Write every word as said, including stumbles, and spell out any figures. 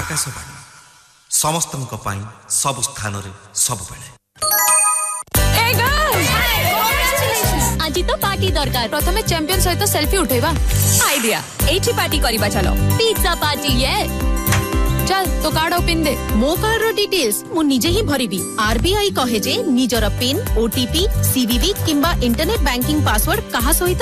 आकाशवाणी समस्तଙ୍କ ପାଇଁ सब स्थान रे सब बेले। आज तो पार्टी दरकार प्रथमे चैंपियन सहित सेल्फी उठेबा आइडिया एठी पार्टी करिबा चलो पिज्जा पार्टी ये चल तो कार्ड ओपन दे मो कार्ड रो डिटेल्स मु निजे ही भरिबी आरबीआई कहे जे निजर पिन ओटीपी सीवीवी किंबा इंटरनेट बैंकिंग पासवर्ड कहा सहित